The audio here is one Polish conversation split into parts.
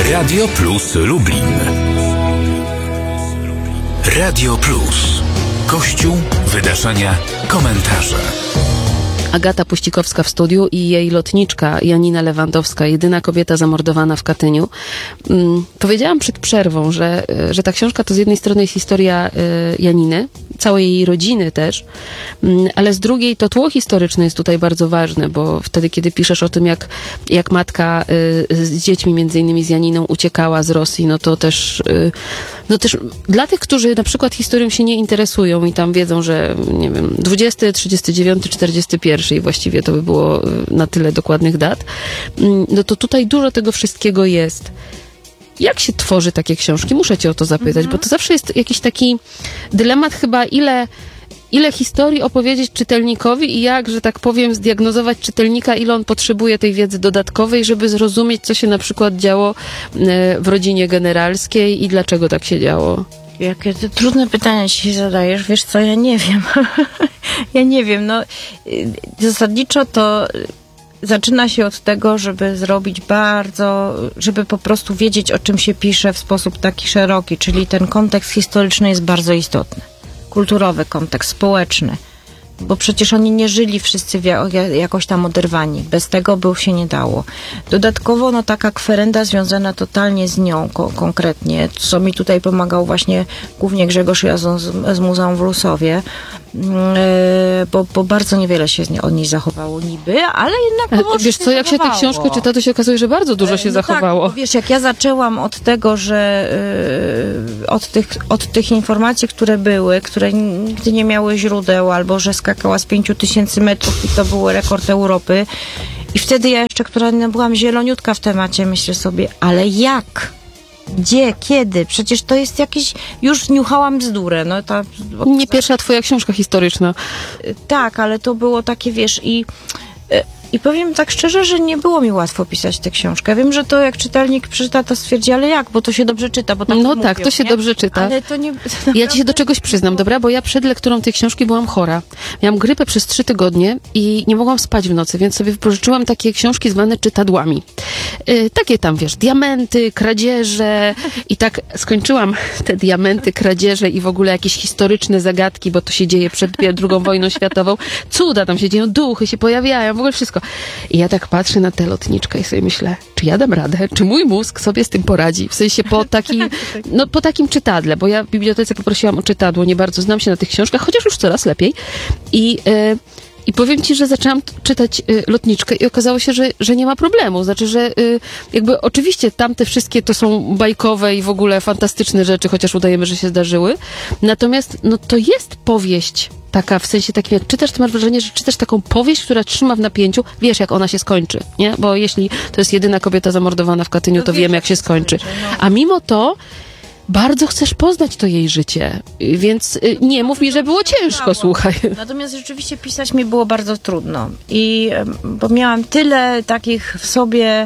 Radio Plus Lublin. Radio Plus. Kościół, wydarzenia, komentarze. Agata Puścikowska w studiu i jej lotniczka Janina Lewandowska, jedyna kobieta zamordowana w Katyniu. Powiedziałam przed przerwą, że ta książka to z jednej strony jest historia Janiny, całej jej rodziny też, ale z drugiej to tło historyczne jest tutaj bardzo ważne, bo wtedy, kiedy piszesz o tym, jak matka z dziećmi, między innymi z Janiną, uciekała z Rosji, no to też dla tych, którzy na przykład historią się nie interesują i tam wiedzą, że nie wiem, 20, 39, 41 i właściwie to by było na tyle dokładnych dat, no to tutaj dużo tego wszystkiego jest. Jak się tworzy takie książki? Muszę cię o to zapytać, bo to zawsze jest jakiś taki dylemat chyba, ile historii opowiedzieć czytelnikowi i jak, że tak powiem, zdiagnozować czytelnika, ile on potrzebuje tej wiedzy dodatkowej, żeby zrozumieć, co się na przykład działo w rodzinie generalskiej i dlaczego tak się działo. Jakie ty trudne pytania dzisiaj zadajesz. Wiesz co, ja nie wiem. Ja nie wiem. No, zasadniczo to zaczyna się od tego, żeby po prostu wiedzieć, o czym się pisze w sposób taki szeroki, czyli ten kontekst historyczny jest bardzo istotny. Kulturowy kontekst, społeczny. Bo przecież oni nie żyli wszyscy jakoś tam oderwani. Bez tego by się nie dało. Dodatkowo no taka kwerenda związana totalnie z nią konkretnie, co mi tutaj pomagał właśnie głównie Grzegorz Jazon z Muzeum w Rusowie, bo bardzo niewiele się od niej zachowało niby, ale jednak wiesz co, jak się tę książkę czyta, to się okazuje, że bardzo dużo się zachowało. Tak, wiesz, jak ja zaczęłam od tego, że od tych informacji, które były, które nigdy nie miały źródeł, albo że skakała z 5000 metrów i to był rekord Europy. I wtedy ja jeszcze, która byłam zieloniutka w temacie, myślę sobie, ale jak? Gdzie? Kiedy? Przecież to jest jakieś... Już niuchałam bzdurę. No, nie pierwsza twoja książka historyczna. Tak, ale to było takie, wiesz, i powiem tak szczerze, że nie było mi łatwo pisać tę książkę. Wiem, że to jak czytelnik przeczyta, to stwierdzi, ale jak? Bo to się dobrze czyta, bo tak no mówią, tak, to się nie? dobrze czyta. Ale to nie... Ja ci się do czegoś przyznam, dobra? Bo ja przed lekturą tej książki byłam chora. Miałam grypę przez 3 tygodnie i nie mogłam spać w nocy, więc sobie wypożyczyłam takie książki zwane czytadłami. Takie tam, wiesz, diamenty, kradzieże i tak skończyłam te diamenty, kradzieże i w ogóle jakieś historyczne zagadki, bo to się dzieje przed II wojną światową. Cuda tam się dzieją, duchy się pojawiają, w ogóle wszystko. I ja tak patrzę na tę lotniczkę i sobie myślę, czy ja dam radę? Czy mój mózg sobie z tym poradzi? W sensie po takim czytadle, bo ja w bibliotece poprosiłam o czytadło, nie bardzo znam się na tych książkach, chociaż już coraz lepiej. I powiem ci, że zaczęłam czytać lotniczkę i okazało się, że nie ma problemu. Znaczy, że jakby oczywiście tamte wszystkie to są bajkowe i w ogóle fantastyczne rzeczy, chociaż udajemy, że się zdarzyły. Natomiast no to jest powieść taka, w sensie takim, jak czytasz, to masz wrażenie, że czytasz taką powieść, która trzyma w napięciu. Wiesz, jak ona się skończy, nie? Bo jeśli to jest jedyna kobieta zamordowana w Katyniu, to wiemy, jak się skończy. A mimo to bardzo chcesz poznać to jej życie, więc nie mów mi, że było ciężko, słuchaj. Natomiast rzeczywiście pisać mi było bardzo trudno bo miałam tyle takich w sobie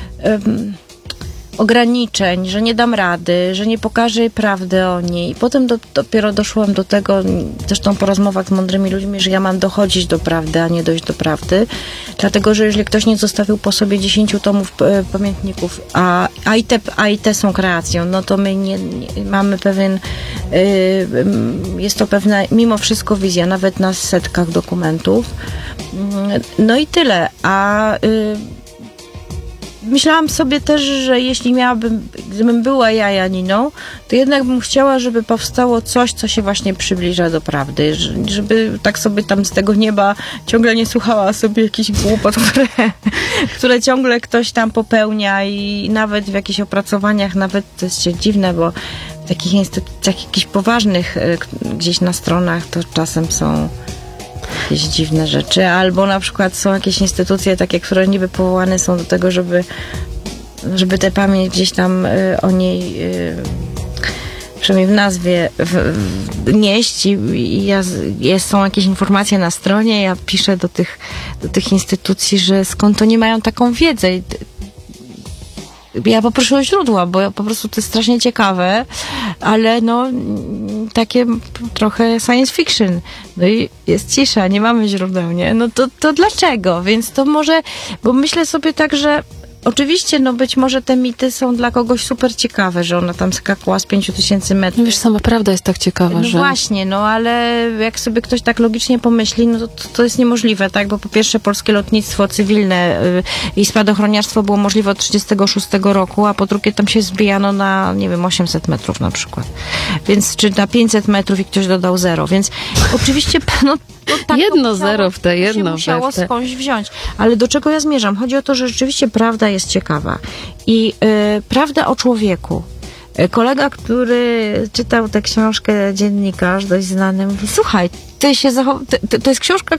ograniczeń, że nie dam rady, że nie pokażę jej prawdy o niej. I potem dopiero doszłam do tego, zresztą po rozmowach z mądrymi ludźmi, że ja mam dochodzić do prawdy, a nie dojść do prawdy. Dlatego, że jeżeli ktoś nie zostawił po sobie 10 tomów pamiętników, a i te są kreacją, no to my nie mamy pewien, jest to pewna, mimo wszystko wizja, nawet na setkach dokumentów. No i tyle. Myślałam sobie też, że gdybym była ja Janiną, to jednak bym chciała, żeby powstało coś, co się właśnie przybliża do prawdy. Żeby tak sobie tam z tego nieba ciągle nie słuchała sobie jakichś głupot, które ciągle ktoś tam popełnia i nawet w jakichś opracowaniach, nawet to jest dziwne, bo w takich instytucjach jakichś poważnych gdzieś na stronach to czasem są jakieś dziwne rzeczy, albo na przykład są jakieś instytucje takie, które niby powołane są do tego, żeby tę pamięć gdzieś tam o niej przynajmniej w nazwie nieść i są jakieś informacje na stronie, ja piszę do tych instytucji, że skąd oni mają taką wiedzę. Ja poproszę o źródła, bo po prostu to jest strasznie ciekawe, ale no takie trochę science fiction. No i jest cisza, nie mamy źródeł, nie? No to dlaczego? Więc to może, bo myślę sobie tak, że Oczywiście, no być może te mity są dla kogoś super ciekawe, że ona tam skakała z 5000 metrów. No wiesz, sama prawda jest tak ciekawa, No że... właśnie, no ale jak sobie ktoś tak logicznie pomyśli, no to jest niemożliwe, tak? Bo po pierwsze polskie lotnictwo cywilne i spadochroniarstwo było możliwe od 1936 roku, a po drugie tam się zbijano na, nie wiem, 800 metrów na przykład. Więc, czy na 500 metrów i ktoś dodał 0, więc oczywiście, no to tak Jedno zero w te, jedno się musiało we w te. skądś wziąć. Ale do czego ja zmierzam? Chodzi o to, że rzeczywiście prawda jest ciekawa. I prawda o człowieku. Kolega, który czytał tę książkę, dziennikarz dość znany, mówi, słuchaj, to jest książka,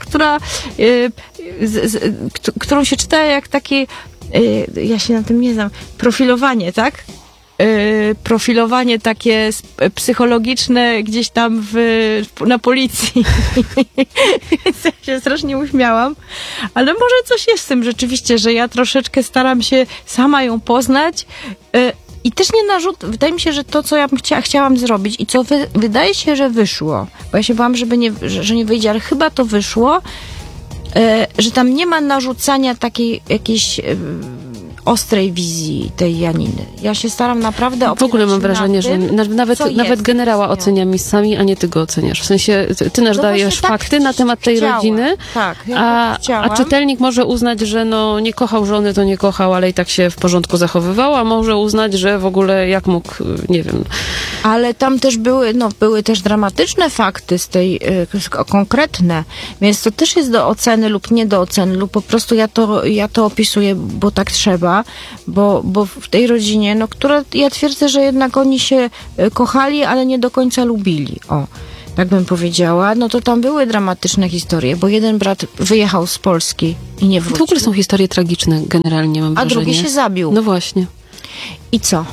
którą się czyta jak takie, ja się na tym nie znam, profilowanie, tak? Profilowanie takie psychologiczne gdzieś tam na policji. Więc ja się strasznie uśmiałam. Ale może coś jest w tym rzeczywiście, że ja troszeczkę staram się sama ją poznać i też nie wydaje mi się, że to, co ja chciałam zrobić i co wydaje się, że wyszło, bo ja się bałam, że nie wyjdzie, ale chyba to wyszło, że tam nie ma narzucania takiej jakiejś ostrej wizji tej Janiny. Ja się staram naprawdę W ogóle mam wrażenie, że nawet generała ocenia misami, a nie ty go oceniasz. W sensie, ty nas dajesz tak fakty na temat tej rodziny, tak, a czytelnik może uznać, że no nie kochał żony, to nie kochał, ale i tak się w porządku zachowywał, a może uznać, że w ogóle jak mógł, nie wiem. Ale tam też były też dramatyczne fakty z tej, konkretne, więc to też jest do oceny lub nie do oceny, lub po prostu ja to opisuję, bo tak trzeba, bo w tej rodzinie, no, która, ja twierdzę, że jednak oni się kochali, ale nie do końca lubili. O, tak bym powiedziała. No to tam były dramatyczne historie, bo jeden brat wyjechał z Polski i nie wrócił. W ogóle są historie tragiczne generalnie, mam wrażenie. A drugi się zabił. No właśnie. I co?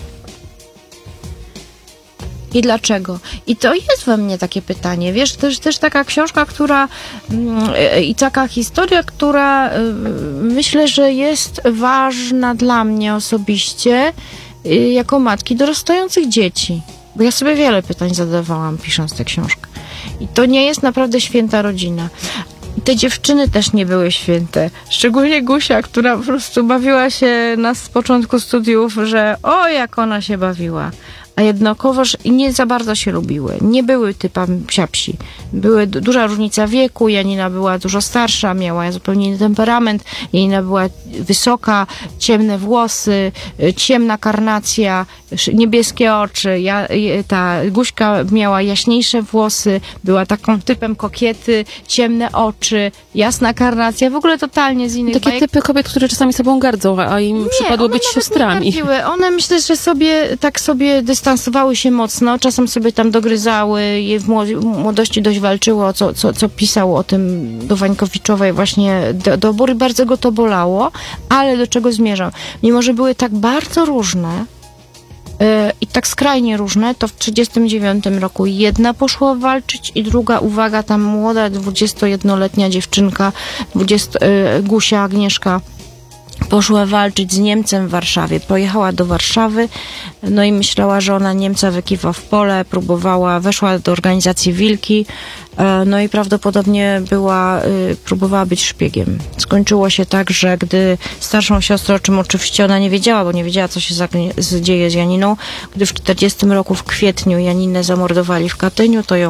I dlaczego? I to jest we mnie takie pytanie. Wiesz, to jest też taka książka, która i taka historia, która myślę, że jest ważna dla mnie osobiście jako matki dorastających dzieci. Bo ja sobie wiele pytań zadawałam, pisząc tę książkę. I to nie jest naprawdę święta rodzina. I te dziewczyny też nie były święte. Szczególnie Gusia, która po prostu bawiła się z początku studiów, że jak ona się bawiła. A jednakowoż nie za bardzo się lubiły. Nie były typami psiapsi. Była duża różnica wieku, Janina była dużo starsza, miała zupełnie inny temperament, Janina była wysoka, ciemne włosy, ciemna karnacja, niebieskie oczy, ta Guśka miała jaśniejsze włosy, była taką typem kokiety, ciemne oczy, jasna karnacja, w ogóle totalnie z innych Takie bajek. typy kobiet, które czasami sobą gardzą, a im przypadło być siostrami. One myślę, że sobie dystansowały się mocno, czasem sobie tam dogryzały, je w młodości dość walczyło o co pisał o tym do Wańkowiczowej właśnie dobór i bardzo go to bolało, ale do czego zmierzam? Mimo, że były tak bardzo różne i tak skrajnie różne, to w 1939 roku jedna poszła walczyć i druga, uwaga, tam młoda 21-letnia dziewczynka, Gusia, Agnieszka, poszła walczyć z Niemcem w Warszawie. Pojechała do Warszawy, no i myślała, że ona Niemca wykiwa w pole, weszła do organizacji Wilki, no i prawdopodobnie próbowała być szpiegiem. Skończyło się tak, że gdy starszą siostrę, o czym oczywiście ona nie wiedziała, bo nie wiedziała, co się dzieje z Janiną, gdy w 1940 roku w kwietniu Janinę zamordowali w Katyniu, to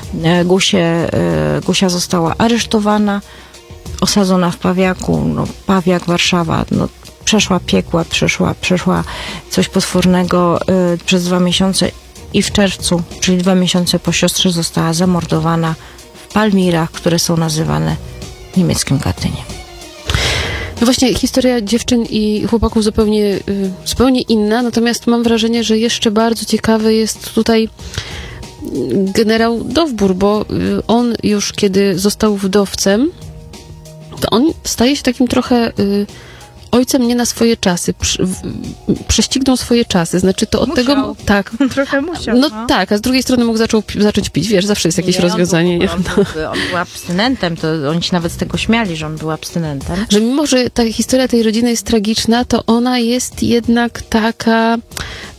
Gusia została aresztowana, osadzona w Pawiaku, Pawiak, Warszawa, przeszła piekła, przeszła coś potwornego przez 2 miesiące i w czerwcu, czyli 2 miesiące po siostrze, została zamordowana w Palmirach, które są nazywane niemieckim Katyniem. No właśnie, historia dziewczyn i chłopaków zupełnie inna, natomiast mam wrażenie, że jeszcze bardzo ciekawy jest tutaj generał Dowbór, bo on już kiedy został wdowcem, to on staje się takim trochę ojcem nie na swoje czasy. Prześcignął swoje czasy. Znaczy to od musiał. tego... Tak. Trochę musiał. No tak, a z drugiej strony mógł zacząć pić. Wiesz, zawsze jest jakieś rozwiązanie. On był abstynentem, to oni się nawet z tego śmiali, że on był abstynentem. Że mimo, że ta historia tej rodziny jest tragiczna, to ona jest jednak taka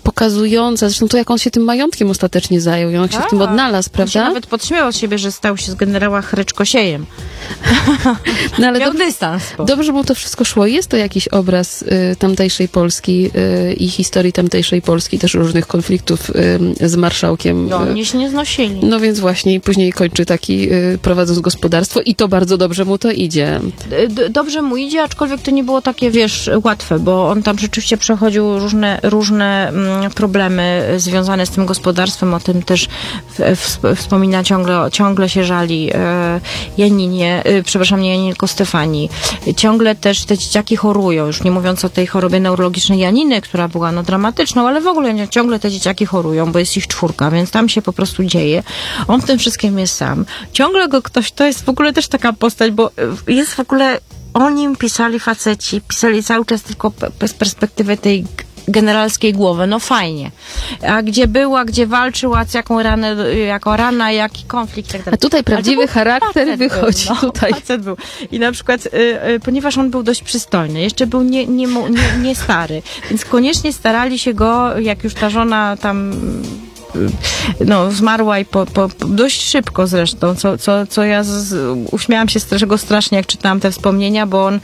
pokazująca, zresztą to, jak on się tym majątkiem ostatecznie zajął, jak się w tym odnalazł, On się prawda? nawet podśmiewał z siebie, że stał się z generała Hryczkosiejem. No, ale Miał dystans. dobrze mu to wszystko szło. Jest to jakiś obraz tamtejszej Polski i historii tamtejszej Polski, też różnych konfliktów z marszałkiem. No, oni się nie znosili. No więc właśnie i później kończy taki, prowadząc gospodarstwo i to bardzo dobrze mu to idzie. Dobrze mu idzie, aczkolwiek to nie było takie, wiesz, łatwe, bo on tam rzeczywiście przechodził różne problemy związane z tym gospodarstwem, o tym też wspomina ciągle się żali Janinie, przepraszam, nie Janinie, tylko Stefanii. Ciągle też te dzieciaki chorują, już nie mówiąc o tej chorobie neurologicznej Janiny, która była dramatyczną, ale w ogóle ciągle te dzieciaki chorują, bo jest ich 4, więc tam się po prostu dzieje. On w tym wszystkim jest sam. Ciągle go ktoś, to jest w ogóle też taka postać, bo jest w ogóle, o nim pisali faceci, pisali cały czas tylko z perspektywy tej generalskiej głowy, no fajnie. A gdzie była, gdzie walczył, a jaką rana, jaki konflikt i tak dalej. A tutaj prawdziwy charakter wychodzi. Tutaj. Facet był. I na przykład, ponieważ on był dość przystojny, jeszcze był nie stary, więc koniecznie starali się go, jak już ta żona tam zmarła i dość szybko zresztą, co ja uśmiałam się z tego strasznie, jak czytałam te wspomnienia, bo on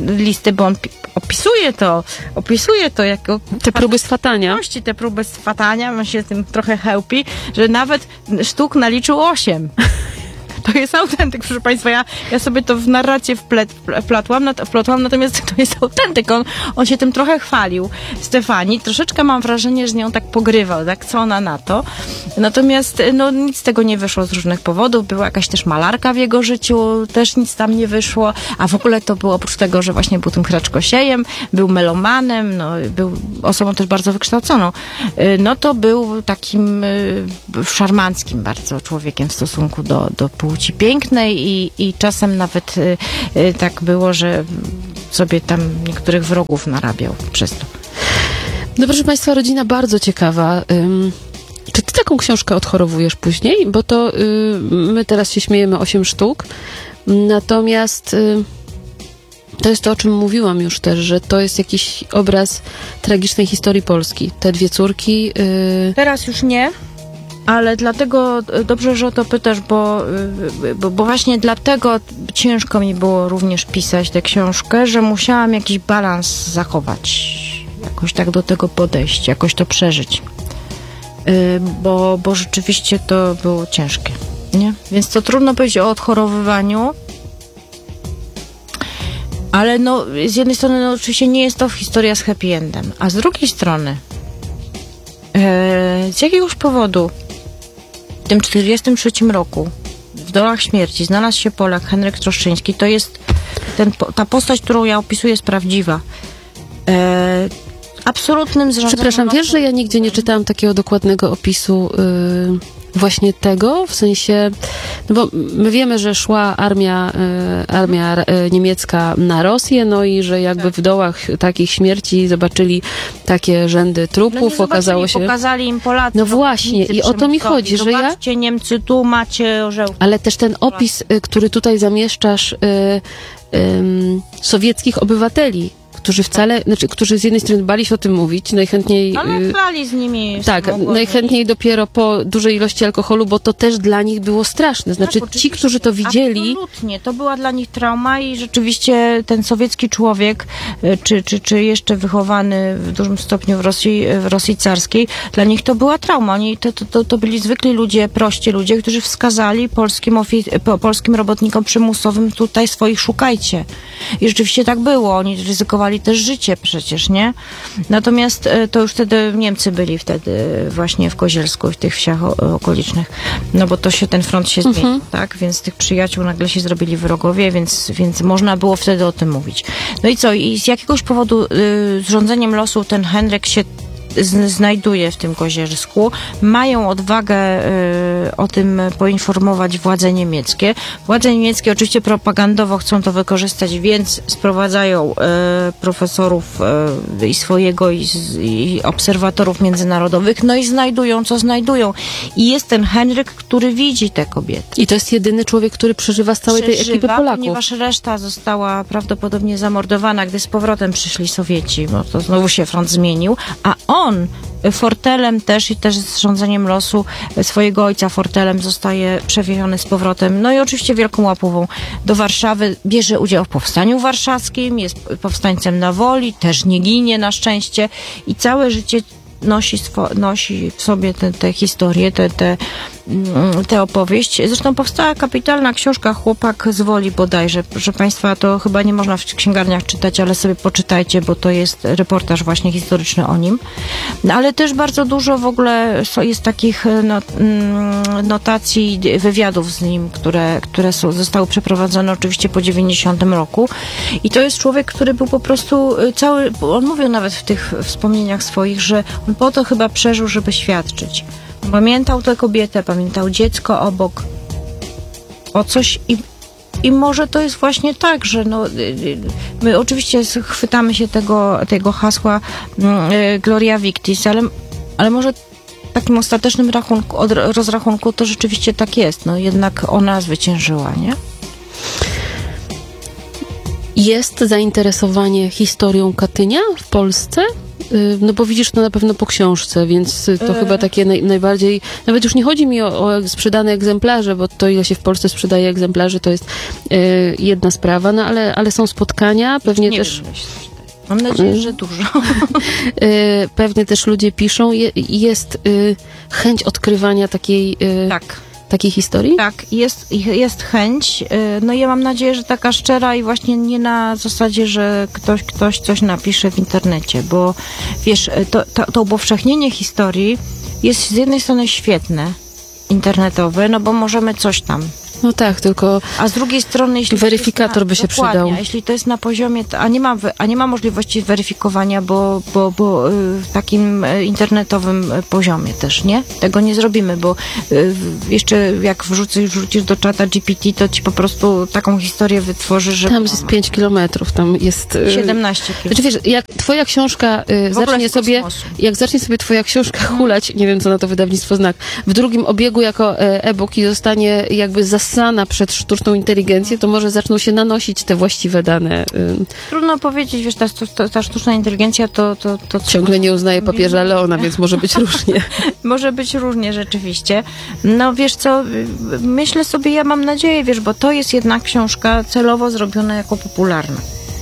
opisuje to jako Te próby swatania. te próby swatania, on się tym trochę chełpi, że nawet sztuk naliczył 8. To jest autentyk, proszę Państwa. Ja sobie to w narrację wplotłam, natomiast to jest autentyk. On się tym trochę chwalił. Stefanii, troszeczkę mam wrażenie, że z nią tak pogrywał, tak? Co ona na to? Natomiast nic z tego nie wyszło z różnych powodów. Była jakaś też malarka w jego życiu, też nic tam nie wyszło. A w ogóle to było, oprócz tego, że właśnie był tym Hryczkosiejem, był melomanem, był osobą też bardzo wykształconą, to był takim szarmanckim bardzo człowiekiem w stosunku do płci pięknej i czasem nawet tak było, że sobie tam niektórych wrogów narabiał przez to. No proszę Państwa, rodzina bardzo ciekawa. Czy ty taką książkę odchorowujesz później? Bo to my teraz się śmiejemy 8 sztuk, natomiast to jest to, o czym mówiłam już też, że to jest jakiś obraz tragicznej historii Polski. Te 2 córki. Teraz już nie. Ale dlatego dobrze, że o to pytasz, bo właśnie dlatego ciężko mi było również pisać tę książkę, że musiałam jakiś balans zachować, jakoś tak do tego podejść, jakoś to przeżyć. Bo rzeczywiście to było ciężkie, nie? Więc to trudno powiedzieć o odchorowywaniu, ale z jednej strony oczywiście nie jest to historia z happy endem, a z drugiej strony z jakiegoś powodu w tym 1943 roku w Dolach Śmierci znalazł się Polak, Henryk Troszczyński. To jest ta postać, którą ja opisuję, jest prawdziwa. Absolutnym zrządzeniem... Przepraszam, wiesz, że ja nigdzie nie czytałam takiego dokładnego opisu właśnie tego, w sensie, bo my wiemy, że szła armia niemiecka na Rosję, i że jakby w dołach takich śmierci zobaczyli takie rzędy trupów, okazało się... Pokazali im Polacy. No właśnie, i o to mi chodzi, że zobaczcie, Niemcy, tu macie orzełki. Ale też ten opis, który tutaj zamieszczasz, sowieckich obywateli, którzy z jednej strony bali się o tym mówić, najchętniej... Ale brali z nimi... Tak, najchętniej dopiero po dużej ilości alkoholu, bo to też dla nich było straszne. Znaczy ci, którzy to widzieli... Absolutnie, to była dla nich trauma i rzeczywiście ten sowiecki człowiek, czy jeszcze wychowany w dużym stopniu w Rosji carskiej, dla nich to była trauma. Oni to byli zwykli ludzie, prości ludzie, którzy wskazali polskim robotnikom przymusowym: tutaj swoich szukajcie. I rzeczywiście tak było. Oni ryzykowali też życie przecież, nie? Natomiast to już wtedy Niemcy byli właśnie w Kozielsku, w tych wsiach okolicznych. Bo ten front się zmienił, tak? Więc tych przyjaciół nagle się zrobili wrogowie, więc można było wtedy o tym mówić. No i co? I z jakiegoś powodu zrządzeniem losu ten Henryk się znajduje w tym Kozielsku. Mają odwagę o tym poinformować władze niemieckie. Władze niemieckie oczywiście propagandowo chcą to wykorzystać, więc sprowadzają profesorów i swojego, i obserwatorów międzynarodowych, i znajdują, co znajdują. I jest ten Henryk, który widzi te kobiety. I to jest jedyny człowiek, który przeżywa z całej tej ekipy Polaków. Ponieważ reszta została prawdopodobnie zamordowana, gdy z powrotem przyszli Sowieci, bo to znowu się front zmienił, a on fortelem też i też z rządzeniem losu swojego ojca fortelem zostaje przewieziony z powrotem. No i oczywiście Wielką Łapową do Warszawy. Bierze udział w Powstaniu Warszawskim, jest powstańcem na Woli, też nie ginie na szczęście i całe życie nosi w sobie te historie, tę opowieść. Zresztą powstała kapitalna książka Chłopak z Woli bodajże. Proszę Państwa, to chyba nie można w księgarniach czytać, ale sobie poczytajcie, bo to jest reportaż właśnie historyczny o nim. Ale też bardzo dużo w ogóle jest takich notacji, wywiadów z nim, które zostały przeprowadzone oczywiście po 90 roku. I to jest człowiek, który był po prostu on mówił nawet w tych wspomnieniach swoich, że on po to chyba przeżył, żeby świadczyć. Pamiętał tę kobietę, pamiętał dziecko obok, o coś i może to jest właśnie tak, że my oczywiście chwytamy się tego hasła Gloria Victis, ale może w takim ostatecznym rozrachunku to rzeczywiście tak jest. No jednak ona zwyciężyła, nie? Jest zainteresowanie historią Katynia w Polsce? No bo widzisz to na pewno po książce, więc to chyba takie najbardziej... Nawet już nie chodzi mi o sprzedane egzemplarze, bo to, ile się w Polsce sprzedaje egzemplarzy, to jest jedna sprawa, no ale są spotkania, pewnie nie też... Wiem, mam nadzieję, że dużo. Pewnie też ludzie piszą. Jest chęć odkrywania takiej... Takiej historii? Tak, jest chęć. No ja mam nadzieję, że taka szczera i właśnie nie na zasadzie, że ktoś coś napisze w internecie, bo wiesz, to upowszechnienie historii jest z jednej strony świetne, internetowe, no bo możemy coś tam. No tak, tylko a z drugiej strony, jeśli weryfikator by się przydał. Jeśli to jest na poziomie, a nie ma możliwości weryfikowania, bo w takim internetowym poziomie też, nie? Tego nie zrobimy, bo jeszcze jak wrzucisz do czata GPT, to ci po prostu taką historię wytworzy, że... Tam jest 5 kilometrów, tam jest... 17 kilometrów. Znaczy wiesz, jak twoja książka zacznie sobie twoja książka hulać, nie wiem co na to wydawnictwo Znak, w drugim obiegu jako e-book i zostanie jakby zasana przed sztuczną inteligencję, to może zaczną się nanosić te właściwe dane. Trudno powiedzieć, wiesz, ta sztuczna inteligencja to ciągle nie uznaje papieża Leona, więc może być różnie. Może być różnie rzeczywiście. No wiesz co, myślę sobie, ja mam nadzieję, wiesz, bo to jest jednak książka celowo zrobiona jako popularna.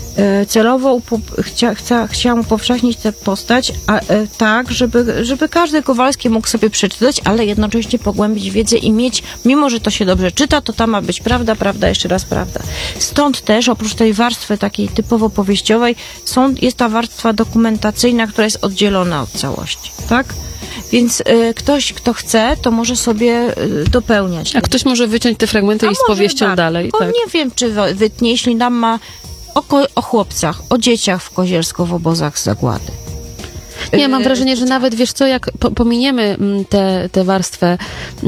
Celowo chciałam upowszechnić tę postać, tak, żeby każdy Kowalski mógł sobie przeczytać, ale jednocześnie pogłębić wiedzę i mieć, mimo że to się dobrze czyta, to tam ma być prawda, jeszcze raz prawda. Stąd też, oprócz tej warstwy takiej typowo powieściowej, jest ta warstwa dokumentacyjna, która jest oddzielona od całości, tak? Więc ktoś, kto chce, to może sobie dopełniać. A ktoś może wyciąć te fragmenty i z powieścią dalej. Tak. Nie wiem, czy wytnie, jeśli nam ma o chłopcach, o dzieciach w Kozielsko w obozach zagłady. Nie, mam wrażenie, że nawet, wiesz co, jak pominiemy tę warstwę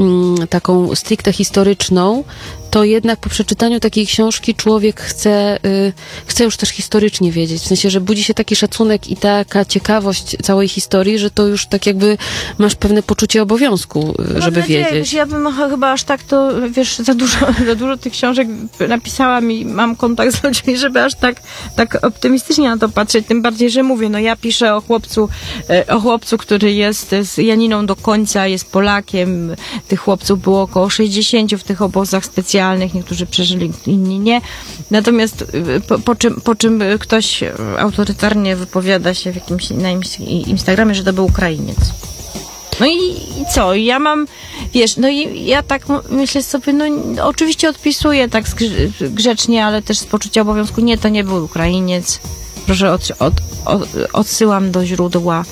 taką stricte historyczną, to jednak po przeczytaniu takiej książki człowiek chce już też historycznie wiedzieć. W sensie, że budzi się taki szacunek i taka ciekawość całej historii, że to już tak jakby masz pewne poczucie obowiązku, żeby wiedzieć. Wiesz, ja bym chyba aż tak to, wiesz, za dużo tych książek napisałam i mam kontakt z ludźmi, żeby aż tak optymistycznie na to patrzeć. Tym bardziej, że mówię, no ja piszę o chłopcu, który jest z Janiną do końca, jest Polakiem. Tych chłopców było około 60 w tych obozach specjalnych. Niektórzy przeżyli, inni nie. Natomiast po czym ktoś autorytarnie wypowiada się na Instagramie, że to był Ukrainiec. No i co? Ja mam, wiesz, no i ja tak myślę sobie, no oczywiście odpisuję tak grzecznie, ale też z poczucia obowiązku. Nie, to nie był Ukrainiec. Proszę, odsyłam do źródła.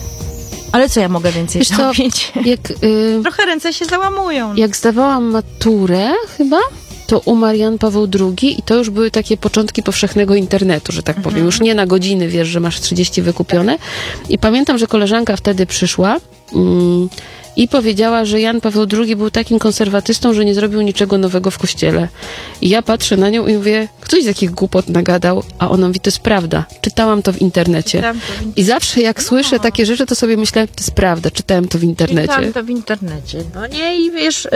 Ale co ja mogę więcej zrobić? Trochę ręce się załamują. Jak zdawałam maturę chyba, to umarł Jan Paweł II i to już były takie początki powszechnego internetu, że tak powiem. Już nie na godziny, wiesz, że masz 30 wykupione. I pamiętam, że koleżanka wtedy przyszła i powiedziała, że Jan Paweł II był takim konserwatystą, że nie zrobił niczego nowego w kościele. I ja patrzę na nią i mówię, ktoś z jakich głupot nagadał, a ona mówi, to jest prawda. Czytałam to w internecie. I zawsze jak słyszę takie rzeczy, to sobie myślę, to jest prawda, czytałem to w internecie. Czytałam to w internecie. No nie, i wiesz,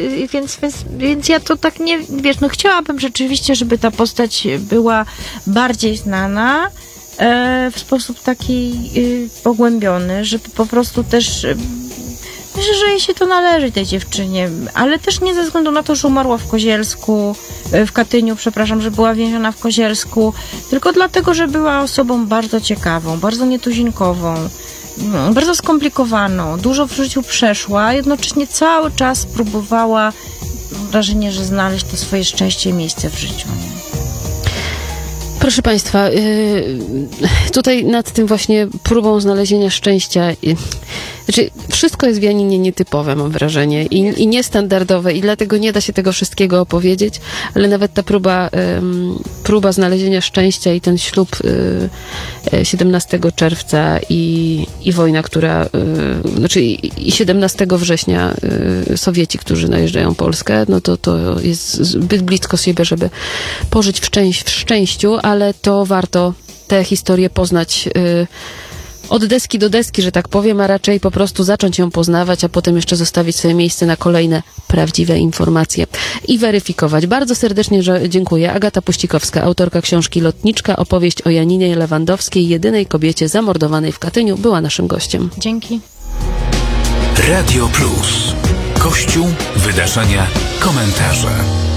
więc ja to tak nie, wiesz, no chciałabym rzeczywiście, żeby ta postać była bardziej znana, w sposób taki pogłębiony, żeby po prostu też myślę, że jej się to należy, tej dziewczynie, ale też nie ze względu na to, że umarła w Kozielsku, w Katyniu, przepraszam, że była więziona w Kozielsku, tylko dlatego, że była osobą bardzo ciekawą, bardzo nietuzinkową, bardzo skomplikowaną, dużo w życiu przeszła, a jednocześnie cały czas próbowała, mam wrażenie, że znaleźć to swoje szczęście i miejsce w życiu. Nie? Proszę Państwa, tutaj nad tym właśnie próbą znalezienia szczęścia, znaczy wszystko jest w Janinie nietypowe, mam wrażenie, i niestandardowe, i dlatego nie da się tego wszystkiego opowiedzieć, ale nawet ta próba znalezienia szczęścia i ten ślub 17 czerwca i wojna, która, znaczy i 17 września Sowieci, którzy najeżdżają Polskę, no to jest zbyt blisko siebie, żeby pożyć w szczęściu, ale to warto tę historię poznać od deski do deski, że tak powiem, a raczej po prostu zacząć ją poznawać, a potem jeszcze zostawić sobie miejsce na kolejne prawdziwe informacje i weryfikować. Bardzo serdecznie dziękuję. Agata Puścikowska, autorka książki Lotniczka, opowieść o Janinie Lewandowskiej, jedynej kobiecie zamordowanej w Katyniu, była naszym gościem. Dzięki. Radio Plus. Kościół, wydarzenia, komentarze.